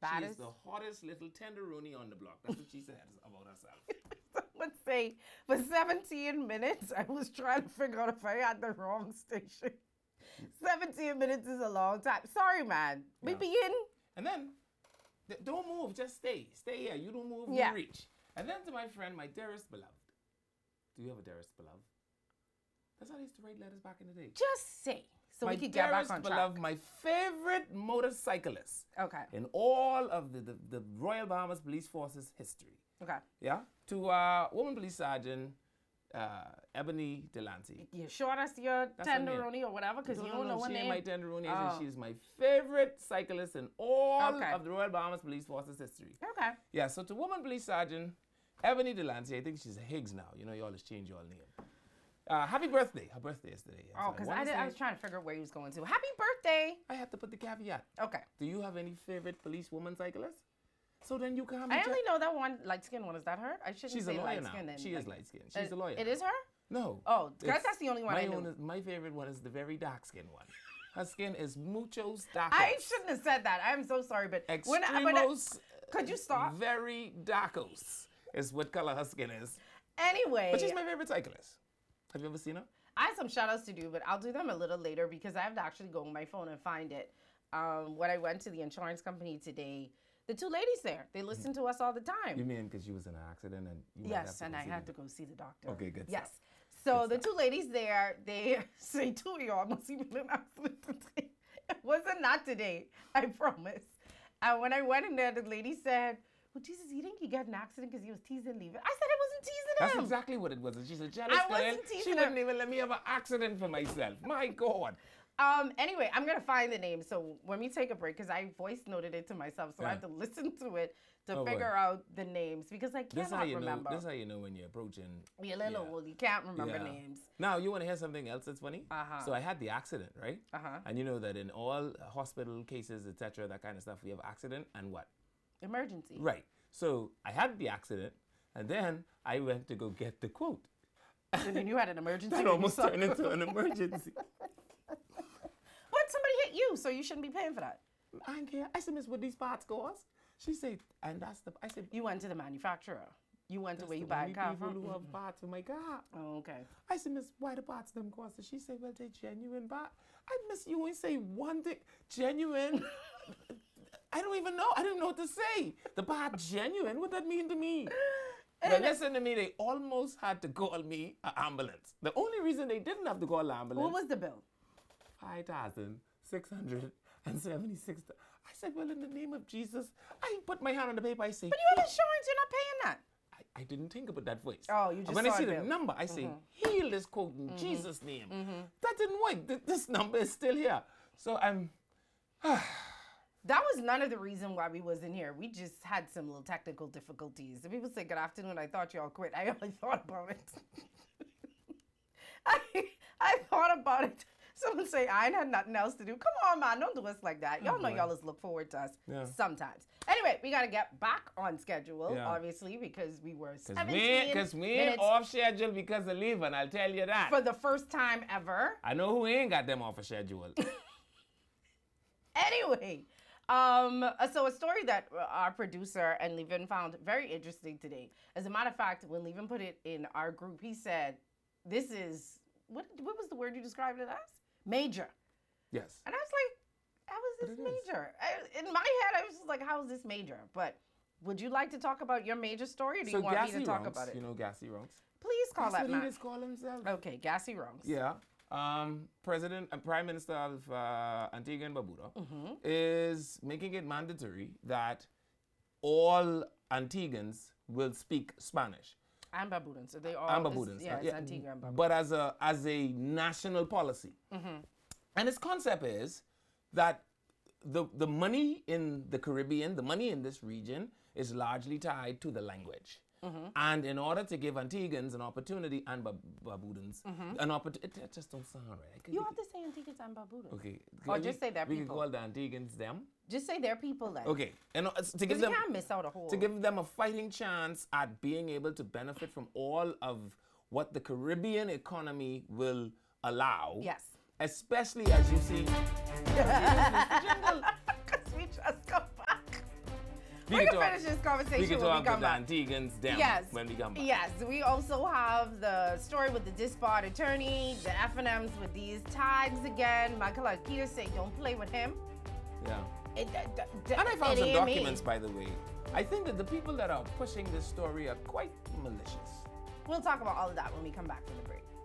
baddest. She's the hottest little tenderoni on the block. That's what she says about herself. Someone say, for 17 minutes, I was trying to figure out if I had the wrong station. 17 minutes is a long time. Sorry, man. We Yeah. begin. And then, don't move, just stay. Stay here. You don't move, Yeah. you reach. And then to my friend, my dearest beloved. Do you have a dearest beloved? That's how I used to write letters back in the day. Just say, so My we could get back dearest on track. beloved, my favorite motorcyclist Okay. in all of the Royal Bahamas Police Force's history. Okay. Yeah? To Woman Police Sergeant Ebony Delante. You sure that's your That's her name. tenderoni or whatever? Because you don't know her she name. ain't my tenderoni. Oh. She's my favorite cyclist in all Okay. of the Royal Bahamas Police Force's history. Okay. Yeah, so to Woman Police Sergeant Ebony Delante, I think she's a Higgs now. You know, you always change your name. Happy birthday. Her birthday is today. Oh, because I was trying to figure out where he was going to. Happy birthday. I have to put the caveat. Okay. Do you have any favorite police woman cyclist? So then you can't I only know that one light-skinned one. Is that her? I shouldn't She's a say lawyer now. light-skinned. She is light-skinned. She's a lawyer. It is her? No. Oh, It's- that's the only one I knew. My favorite one is the very dark-skinned one. Her skin is muchos darkos. I shouldn't have said that. I'm so sorry, but Extremos. could you stop? Very darkos is what color her skin is. Anyway, But she's my favorite cyclist. Have you ever seen her? I have some shout outs to do, but I'll do them a little later because I have to actually go on my phone and find it. When I went to the insurance company today, the two ladies there, they listen to us all the time. You mean because you was in an accident and you might have Yes, to and go I see had the- to go see the doctor. Okay, good Yes. stuff. So Good the two ladies there, they say two of y'all must even an accident today. It wasn't not today, I promise. And when I went in there, the lady said, "Well, Jesus, you think he got an accident because he was teasing Levi?" I said I wasn't teasing That's him. exactly what it was. She's a jealous I girl. wasn't teasing She her. wouldn't even let me have an accident for myself. My God. Anyway, I'm gonna find the name. So when we take a break, because I voice noted it to myself, so I Yeah. have to listen to it to Oh, boy. figure out the names because I This cannot how you remember. know. This how you know when you're approaching. You're a little yeah. old. You can't remember Yeah. names. Now you want to hear something else that's funny? Uh-huh. So I had the accident, right? Uh-huh. And you know that in all hospital cases, etc., that kind of stuff, we have accident and what? Emergency. Right. So I had the accident, and then I went to go get the quote. And then you had an emergency. That when you almost saw- turned into an emergency. But somebody hit you, so you shouldn't be paying for that. I don't care. I said, Miss, what these parts cost? She said, and that's the. I said, You went to the manufacturer. You went to that's where you the buy a only car people from. who have parts for my car. Oh, okay. I said, Miss, why the parts them cost? And she said, well, they genuine part. I miss you ain't say one thing. Genuine. I don't even know. I didn't know what to say. The part genuine. What that mean to me? But listen to me. They almost had to call me an ambulance. The only reason they didn't have to call an ambulance. What was the bill? $5,676. I said, well, in the name of Jesus, I put my hand on the paper. I say, But you have insurance. You're not paying that. I didn't think about that voice. Oh, you just When saw I see a the bill. number, I say, heal this quote in Jesus' name. That didn't work. This number is still here. So I'm. That was none of the reason why we wasn't here. We just had some little technical difficulties. The people say good afternoon. I thought y'all quit. I only thought about it. I thought about it. Someone say I ain't had nothing else to do. Come on, man, don't do us like that. Y'all know boy. y'all just look forward to us Yeah. sometimes. Anyway, we gotta get back on schedule, Yeah. obviously, because we were 17 Because we ain't minutes off schedule because of leaving, I'll tell you that. for the first time ever. I know who ain't got them off a schedule. Anyway, so a story that our producer and Levin found very interesting today. As a matter of fact, when Levin put it in our group, he said, "This is what was the word you described it as? Major." Yes. And I was like, "How is But this it is. major?" In my head, I was just like, "How is this major?" But would you like to talk about your major story, or do So you want me Gassy to talk Runks, about it? you know Gassy Runks? Please call That's that what he man. just call himself. Okay, Gassy Runks. Yeah. President and Prime Minister of Antigua and Barbuda Mm-hmm. is making it mandatory that all Antiguans will speak Spanish. And Barbudan. So they all. And Barbudans. Yeah, it's Antigua and Barbuda. But as a national policy. And its concept is that the money in the Caribbean, the money in this region is largely tied to the language. And in order to give Antiguans an opportunity and Barbudans an opportunity, it just don't sound right. You have to say Antiguans and Barbuda. Okay. Or just say their we people. can call the Antigans them. Just say their people then. Okay. And to give Because you them can't miss out a whole. to give them a fighting chance at being able to benefit from all of what the Caribbean economy will allow. Yes. Especially as you see. Jingle. Because we just come back. We're going to finish this conversation we can when talk we come to back. the Antigans them Yes. when we come back. Yes. We also have the story with the disbarred attorney, the F&Ms with these tags again. Michael Akita say don't play with him. Yeah. And And I found some documents, by the way. I think that the people that are pushing this story are quite malicious. We'll talk about all of that when we come back from the break.